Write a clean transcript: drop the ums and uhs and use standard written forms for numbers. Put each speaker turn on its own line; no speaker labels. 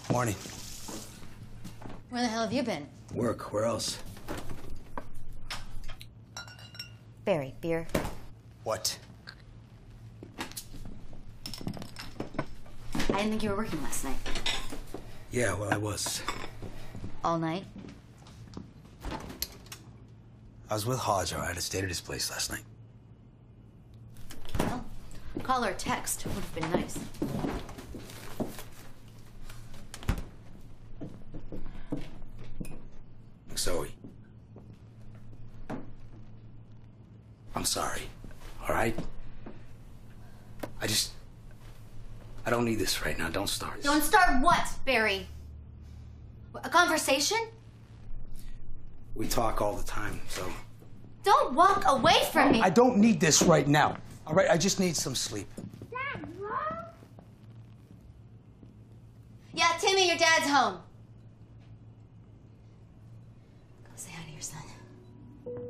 Morning.
Where the hell have you been?
Work. Where else?
Barry, beer.
What?
I didn't think you were working last night.
Yeah, well, I was.
All night?
I was with Hodge, all right? I stayed at his place last night.
Well, call or text would have been nice.
Zoe. I'm sorry, all right? I don't need this right now. Don't start.
Don't start what, Barry? A conversation?
We talk all the time, so...
Don't walk away from me!
I don't need this right now, all right? I just need some sleep.
Dad, Mom? Yeah, Timmy, your dad's home. Go say hi to your son.